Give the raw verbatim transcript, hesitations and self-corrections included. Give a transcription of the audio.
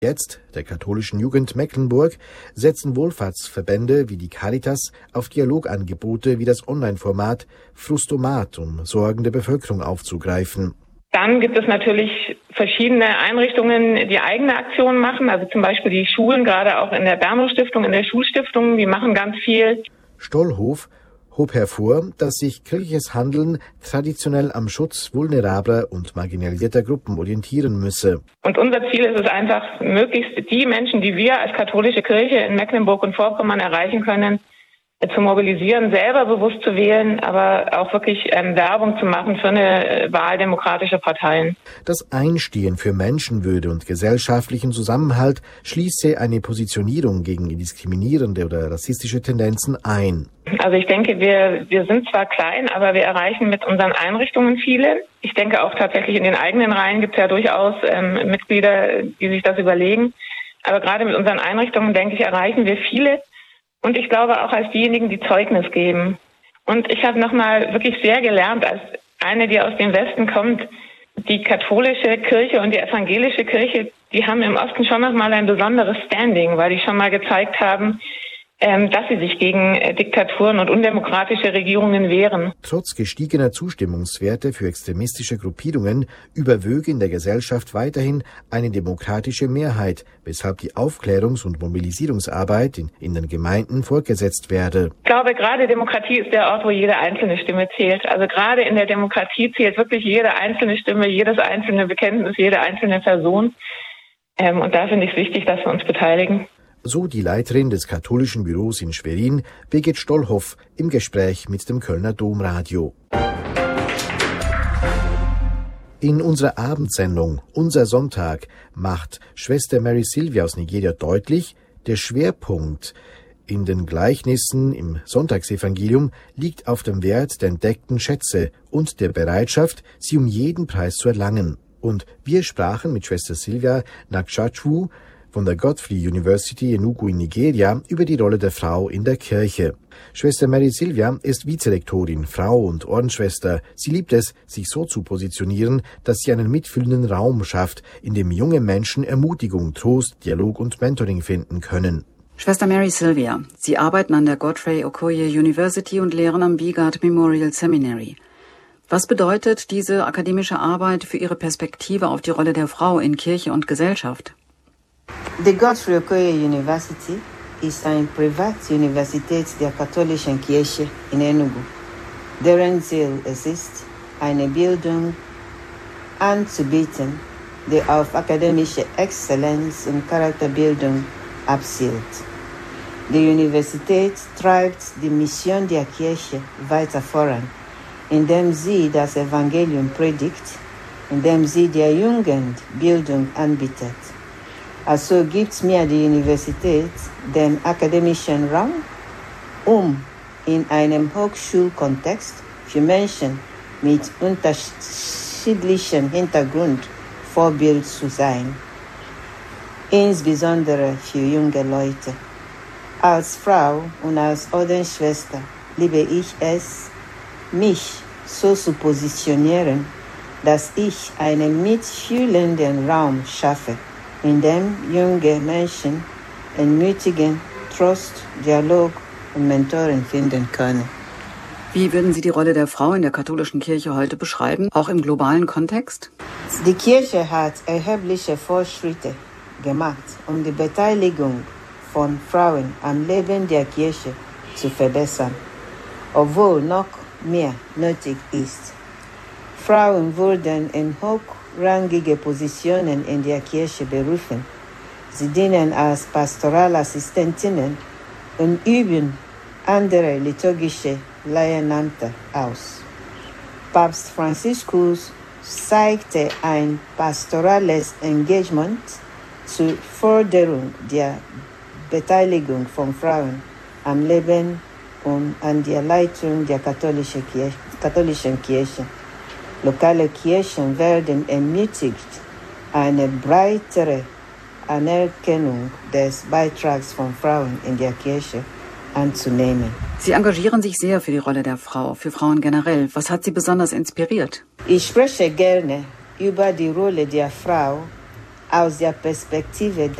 Jetzt, der katholischen Jugend Mecklenburg, setzen Wohlfahrtsverbände wie die Caritas auf Dialogangebote wie das Online-Format Frustomat, um Sorgen der Bevölkerung aufzugreifen. Dann gibt es natürlich verschiedene Einrichtungen, die eigene Aktionen machen, also zum Beispiel die Schulen, gerade auch in der Bernhard-Stiftung, in der Schulstiftung, die machen ganz viel. Stollhof hob hervor, dass sich kirchliches Handeln traditionell am Schutz vulnerabler und marginalisierter Gruppen orientieren müsse. Und unser Ziel ist es einfach, möglichst die Menschen, die wir als katholische Kirche in Mecklenburg und Vorpommern erreichen können, zu mobilisieren, selber bewusst zu wählen, aber auch wirklich ähm, Werbung zu machen für eine Wahl demokratischer Parteien. Das Einstehen für Menschenwürde und gesellschaftlichen Zusammenhalt schließe eine Positionierung gegen diskriminierende oder rassistische Tendenzen ein. Also ich denke, wir, wir sind zwar klein, aber wir erreichen mit unseren Einrichtungen viele. Ich denke auch tatsächlich in den eigenen Reihen gibt es ja durchaus ähm, Mitglieder, die sich das überlegen. Aber gerade mit unseren Einrichtungen, denke ich, erreichen wir viele. Und ich glaube auch als diejenigen, die Zeugnis geben. Und ich habe nochmal wirklich sehr gelernt, als eine, die aus dem Westen kommt, die katholische Kirche und die evangelische Kirche, die haben im Osten schon nochmal ein besonderes Standing, weil die schon mal gezeigt haben, dass sie sich gegen Diktaturen und undemokratische Regierungen wehren. Trotz gestiegener Zustimmungswerte für extremistische Gruppierungen überwöge in der Gesellschaft weiterhin eine demokratische Mehrheit, weshalb die Aufklärungs- und Mobilisierungsarbeit in, in den Gemeinden fortgesetzt werde. Ich glaube, gerade Demokratie ist der Ort, wo jede einzelne Stimme zählt. Also gerade in der Demokratie zählt wirklich jede einzelne Stimme, jedes einzelne Bekenntnis, jede einzelne Person. Und da finde ich es wichtig, dass wir uns beteiligen. So die Leiterin des katholischen Büros in Schwerin, Birgit Stollhoff, im Gespräch mit dem Kölner Domradio. In unserer Abendsendung Unser Sonntag macht Schwester Mary Sylvia aus Nigeria deutlich, der Schwerpunkt in den Gleichnissen im Sonntagsevangelium liegt auf dem Wert der entdeckten Schätze und der Bereitschaft, sie um jeden Preis zu erlangen. Und wir sprachen mit Schwester Sylvia Nakchachu von der Godfrey University Enugu in Nigeria über die Rolle der Frau in der Kirche. Schwester Mary Sylvia ist Vizerektorin, Frau und Ordensschwester. Sie liebt es, sich so zu positionieren, dass sie einen mitfühlenden Raum schafft, in dem junge Menschen Ermutigung, Trost, Dialog und Mentoring finden können. Schwester Mary Sylvia, Sie arbeiten an der Godfrey Okoye University und lehren am Vigard Memorial Seminary. Was bedeutet diese akademische Arbeit für Ihre Perspektive auf die Rolle der Frau in Kirche und Gesellschaft? Die Godfrey Okoye University ist eine Privatuniversität der katholischen Kirche in Enugu, deren Ziel es ist, eine Bildung anzubieten, die auf akademische Exzellenz und Charakterbildung abzielt. Die Universität treibt die Mission der Kirche weiter voran, indem sie das Evangelium predigt, indem sie der Jugend Bildung anbietet. Also gibt mir die Universität den akademischen Raum, um in einem Hochschulkontext für Menschen mit unterschiedlichem Hintergrund Vorbild zu sein, insbesondere für junge Leute. Als Frau und als Ordensschwester liebe ich es, mich so zu positionieren, dass ich einen mitfühlenden Raum schaffe, in dem junge Menschen ermutigen, Trost, Dialog und Mentoren finden können. Wie würden Sie die Rolle der Frau in der katholischen Kirche heute beschreiben, auch im globalen Kontext? Die Kirche hat erhebliche Fortschritte gemacht, um die Beteiligung von Frauen am Leben der Kirche zu verbessern, obwohl noch mehr nötig ist. Frauen wurden in hochrangige Positionen in der Kirche berufen. Sie dienen als Pastoralassistentinnen und üben andere liturgische Laienämter aus. Papst Franziskus zeigte ein pastorales Engagement zur Förderung der Beteiligung von Frauen am Leben und an der Leitung der katholischen Kirche. Katholischen Kirche. Lokale Kirchen werden ermutigt, eine breitere Anerkennung des Beitrags von Frauen in der Kirche anzunehmen. Sie engagieren sich sehr für die Rolle der Frau, für Frauen generell. Was hat Sie besonders inspiriert? Ich spreche gerne über die Rolle der Frau aus der Perspektive